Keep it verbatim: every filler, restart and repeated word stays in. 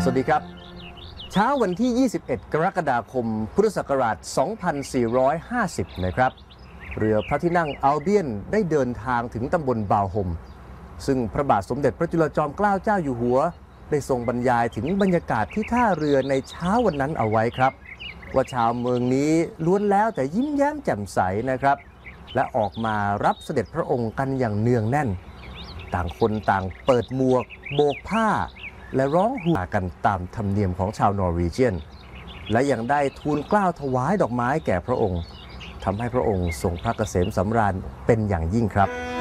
สวัสดีครับเช้าวันที่ ยี่สิบเอ็ด กรกฎาคม พุทธศักราช สองพันสี่ร้อยห้าสิบ นะครับเรือพระที่นั่งอัลเบียนได้เดินทางถึงตำบลบาวหมซึ่งพระบาทสมเด็จพระจุลจอมเกล้าเจ้าอยู่หัวได้ทรงบรรยายถึงบรรยากาศที่ท่าเรือในเช้าวันนั้นเอาไว้ครับว่าชาวเมืองนี้ล้วนแล้วแต่ยิ้มแย้มแจ่มใสนะครับและออกมารับเสด็จพระองค์กันอย่างเนืองแน่นต่างคนต่างเปิดหมวกโบกผ้าและร้องฮูกันตามธรรมเนียมของชาวนอร์วีเจียนและยังได้ทูลเกล้าถวายดอกไม้แก่พระองค์ทำให้พระองค์ทรงพระเกษมสำราญเป็นอย่างยิ่งครับ